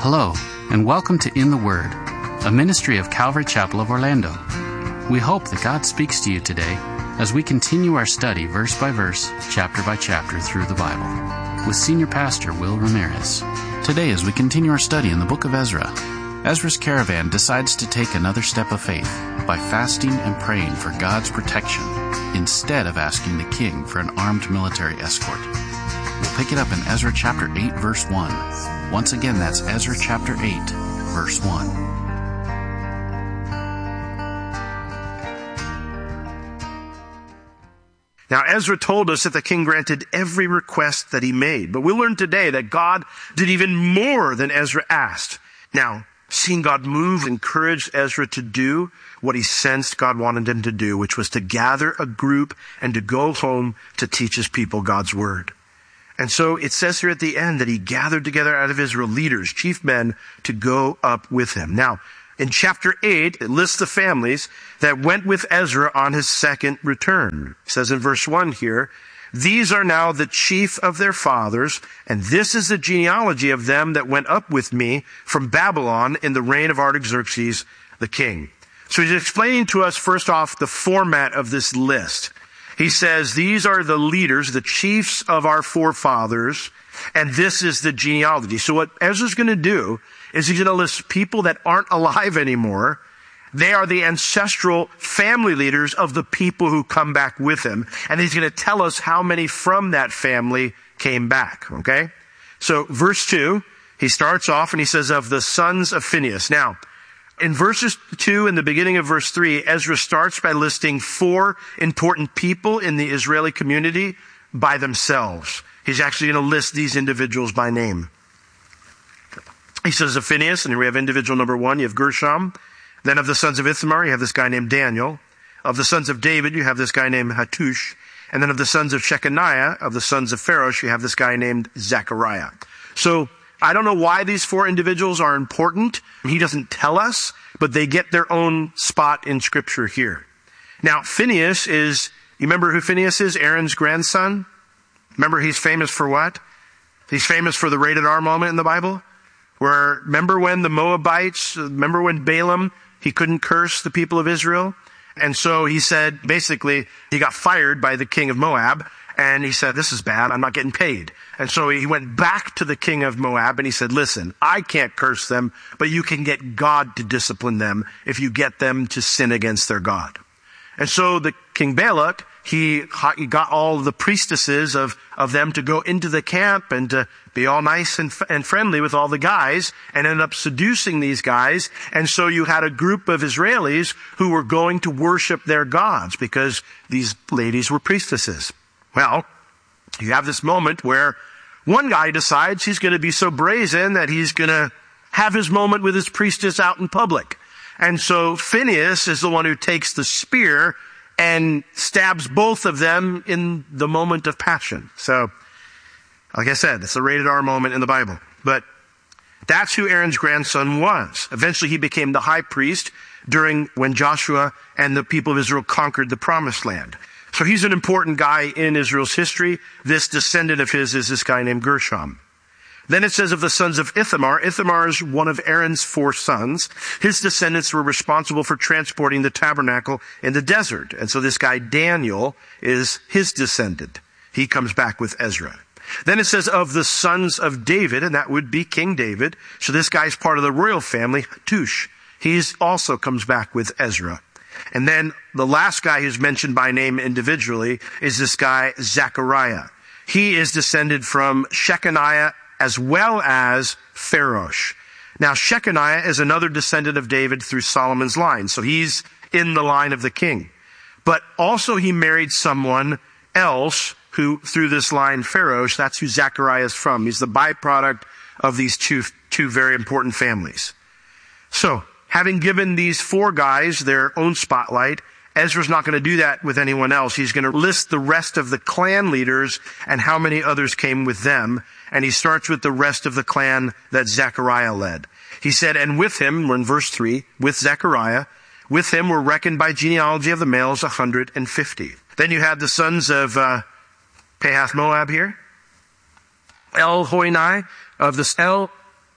Hello, and welcome to In the Word, a ministry of Calvary Chapel of Orlando. We hope that God speaks to you today as we continue our study verse by verse, chapter by chapter through the Bible, with Senior Pastor Will Ramirez. Today, as we continue our study in the book of Ezra, Ezra's caravan decides to take another step of faith by fasting and praying for God's protection instead of asking the king for an armed military escort. We'll pick it up in Ezra chapter 8, verse 1. Once again, that's Ezra chapter 8, verse 1. Now, Ezra told us that the king granted every request that he made. But we'll learn today that God did even more than Ezra asked. Now, seeing God move encouraged Ezra to do what he sensed God wanted him to do, which was to gather a group and to go home to teach his people God's word. And so it says here at the end that he gathered together out of Israel leaders, chief men, to go up with him. Now, in chapter 8, it lists the families that went with Ezra on his second return. It says in verse 1 here, "These are now the chief of their fathers, and this is the genealogy of them that went up with me from Babylon in the reign of Artaxerxes the king." So he's explaining to us, first off, the format of this list. He says, these are the leaders, the chiefs of our forefathers, and this is the genealogy. So what Ezra's going to do is he's going to list people that aren't alive anymore. They are the ancestral family leaders of the people who come back with him. And he's going to tell us how many from that family came back, okay? So verse 2, he starts off and he says, of the sons of Phinehas. Now, in verses 2 and the beginning of verse 3, Ezra starts by listing 4 important people in the Israeli community by themselves. He's actually going to list these individuals by name. He says of Phinehas, and here we have individual number 1, you have Gershom. Then of the sons of Ithamar, you have this guy named Daniel. Of the sons of David, you have this guy named Hattush. And then of the sons of Shechaniah, of the sons of Pharosh, you have this guy named Zechariah. So, I don't know why these 4 individuals are important. He doesn't tell us, but they get their own spot in Scripture here. Now, Phinehas is, you remember who Phinehas is? Aaron's grandson? Remember he's famous for what? He's famous for the rated R moment in the Bible? Remember when the Moabites, remember when Balaam, he couldn't curse the people of Israel? And so he said, basically, he got fired by the king of Moab. And he said, this is bad, I'm not getting paid. And so he went back to the king of Moab and he said, listen, I can't curse them, but you can get God to discipline them if you get them to sin against their God. And so the king Balak, he got all the priestesses of them to go into the camp and to be all nice and friendly with all the guys and ended up seducing these guys. And so you had a group of Israelis who were going to worship their gods because these ladies were priestesses. Well, you have this moment where one guy decides he's going to be so brazen that he's going to have his moment with his priestess out in public. And so Phinehas is the one who takes the spear and stabs both of them in the moment of passion. So, like I said, it's a rated R moment in the Bible. But that's who Aaron's grandson was. Eventually he became the high priest when Joshua and the people of Israel conquered the promised land. So he's an important guy in Israel's history. This descendant of his is this guy named Gershom. Then it says of the sons of Ithamar. Ithamar is one of Aaron's 4 sons. His descendants were responsible for transporting the tabernacle in the desert. And so this guy Daniel is his descendant. He comes back with Ezra. Then it says of the sons of David, and that would be King David. So this guy's part of the royal family, Hattush. He also comes back with Ezra. And then the last guy who's mentioned by name individually is this guy, Zechariah. He is descended from Shechaniah as well as Pharosh. Now, Shechaniah is another descendant of David through Solomon's line. So he's in the line of the king. But also he married someone else who, through this line, Pharosh, that's who Zechariah is from. He's the byproduct of these two very important families. So, having given these 4 guys their own spotlight, Ezra's not going to do that with anyone else. He's going to list the rest of the clan leaders and how many others came with them. And he starts with the rest of the clan that Zechariah led. He said, and with him, we're in verse 3, with Zechariah, with him were reckoned by genealogy of the males 150. Then you had the sons of Pahath Moab here. Elhoenai of the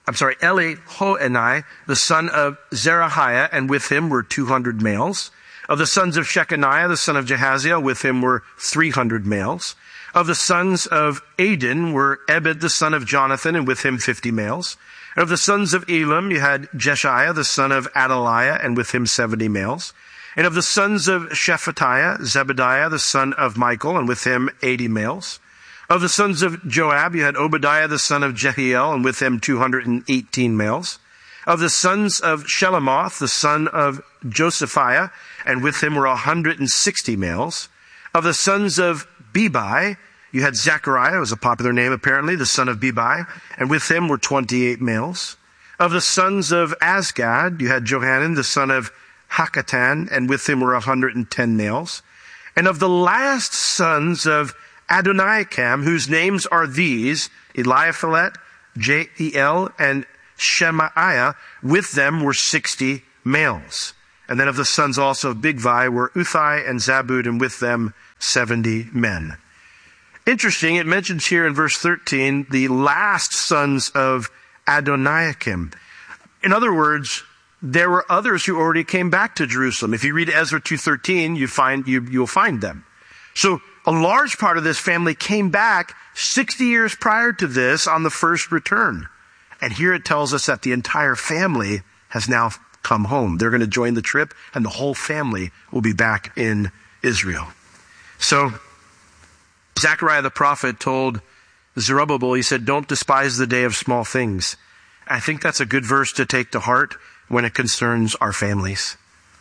Elihoenai, the son of Zerahiah, and with him were 200 males. Of the sons of Shechaniah, the son of Jehaziel, with him were 300 males. Of the sons of Adin were Ebed, the son of Jonathan, and with him 50 males. And of the sons of Elam, you had Jeshiah, the son of Adaliah, and with him 70 males. And of the sons of Shephatiah, Zebediah, the son of Michael, and with him 80 males. Of the sons of Joab, you had Obadiah, the son of Jehiel, and with him 218 males. Of the sons of Shelomoth, the son of Josephiah, and with him were 160 males. Of the sons of Bebai, you had Zechariah, was a popular name apparently, the son of Bebai, and with him were 28 males. Of the sons of Azgad, you had Johanan, the son of Hakatan, and with him were 110 males. And of the last sons of Adoniakam, whose names are these, Eliaphilet, Jeiel, and Shemaiah, with them were 60 males. And then of the sons also of Bigvai were Uthai and Zabud, and with them 70 men. Interesting, it mentions here in verse 13, the last sons of Adoniakim. In other words, there were others who already came back to Jerusalem. If you read Ezra 2:13, you'll find them. So a large part of this family came back 60 years prior to this on the first return. And here it tells us that the entire family has now come home. They're going to join the trip, and the whole family will be back in Israel. So Zechariah the prophet told Zerubbabel, he said, don't despise the day of small things. I think that's a good verse to take to heart when it concerns our families.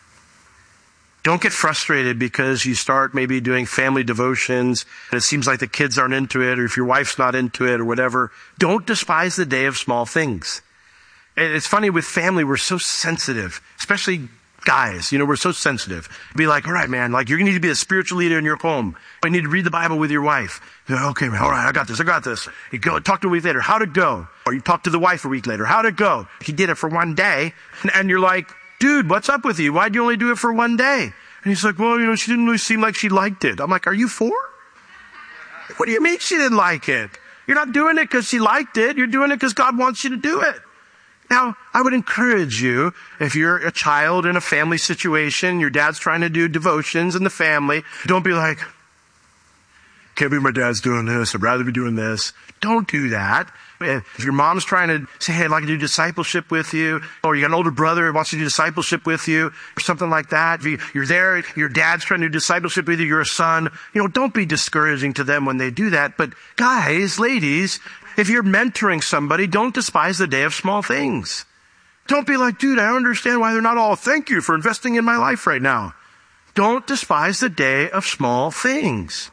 Don't get frustrated because you start maybe doing family devotions and it seems like the kids aren't into it, or if your wife's not into it or whatever. Don't despise the day of small things. And it's funny with family, we're so sensitive, especially guys, we're so sensitive. Be like, all right, man, like you need to be a spiritual leader in your home. You need to read the Bible with your wife. Okay, all right, I got this. You go talk to a week later. How'd it go? Or you talk to the wife a week later. How'd it go? He did it for one day. And you're like, dude, what's up with you? Why'd you only do it for one day? And he's like, well, she didn't really seem like she liked it. I'm like, are you 4? What do you mean she didn't like it? You're not doing it because she liked it. You're doing it because God wants you to do it. Now, I would encourage you, if you're a child in a family situation, your dad's trying to do devotions in the family, don't be like, can't believe my dad's doing this. I'd rather be doing this. Don't do that. If your mom's trying to say, hey, I'd like to do discipleship with you, or you got an older brother who wants to do discipleship with you, or something like that. If you're there, your dad's trying to do discipleship with you, you're a son, don't be discouraging to them when they do that. But guys, ladies, if you're mentoring somebody, don't despise the day of small things. Don't be like, dude, I don't understand why they're not all, thank you for investing in my life right now. Don't despise the day of small things.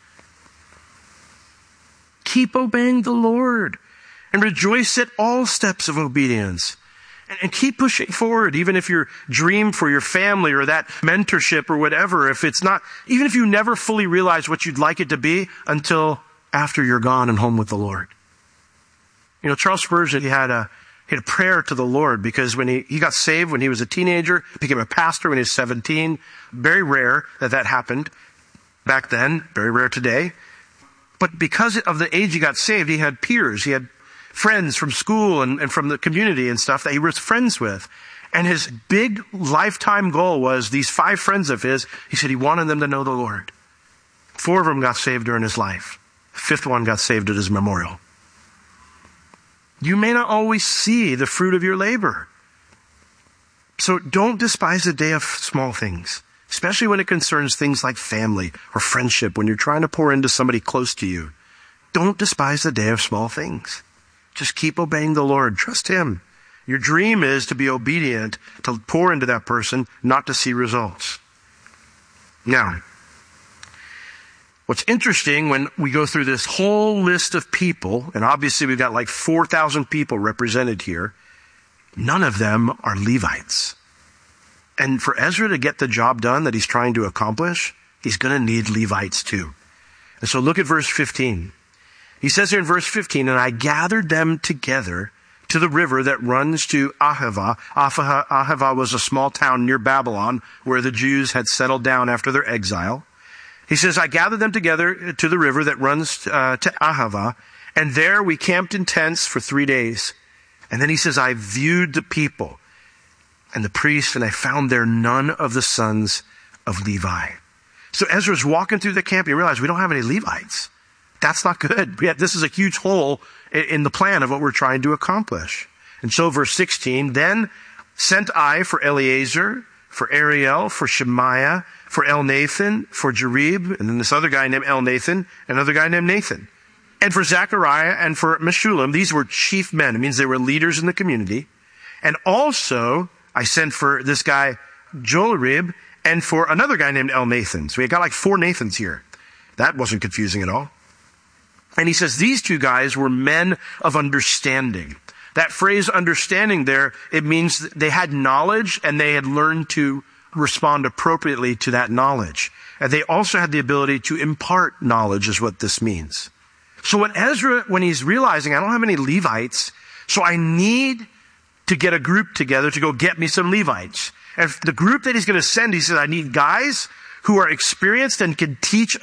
Keep obeying the Lord and rejoice at all steps of obedience. And keep pushing forward, even if your dream for your family or that mentorship or whatever, even if you never fully realize what you'd like it to be until after you're gone and home with the Lord. Charles Spurgeon, he had a prayer to the Lord because when he got saved when he was a teenager, became a pastor when he was 17. Very rare that happened back then, very rare today. But because of the age he got saved, he had peers, he had friends from school and from the community and stuff that he was friends with. And his big lifetime goal was these 5 friends of his, he said he wanted them to know the Lord. 4 of them got saved during his life. The 5th one got saved at his memorial. You may not always see the fruit of your labor. So don't despise the day of small things, especially when it concerns things like family or friendship, when you're trying to pour into somebody close to you. Don't despise the day of small things. Just keep obeying the Lord. Trust Him. Your dream is to be obedient, to pour into that person, not to see results. Now, what's interesting when we go through this whole list of people, and obviously we've got like 4,000 people represented here, none of them are Levites. And for Ezra to get the job done that he's trying to accomplish, he's going to need Levites too. And so look at verse 15. He says here in verse 15, and I gathered them together to the river that runs to Ahava. Ahava was a small town near Babylon where the Jews had settled down after their exile. He says, I gathered them together to the river that runs to Ahava, and there we camped in tents for 3 days. And then he says, I viewed the people and the priests, and I found there none of the sons of Levi. So Ezra's walking through the camp, and you realize we don't have any Levites. That's not good. Yet this is a huge hole in the plan of what we're trying to accomplish. And so verse 16, then sent I for Eleazar, for Ariel, for Shemaiah, for Elnathan, for Jarib, and then this other guy named Elnathan, another guy named Nathan, and for Zechariah and for Meshullam. These were chief men. It means they were leaders in the community. And also I sent for this guy Jolarib and for another guy named Elnathan. So we got like 4 Nathans here. That wasn't confusing at all. And he says these 2 guys were men of understanding. That phrase understanding there, it means they had knowledge and they had learned to respond appropriately to that knowledge. And they also had the ability to impart knowledge is what this means. So when he's realizing I don't have any Levites, so I need to get a group together to go get me some Levites. And the group that he's going to send, he says, I need guys who are experienced and can teach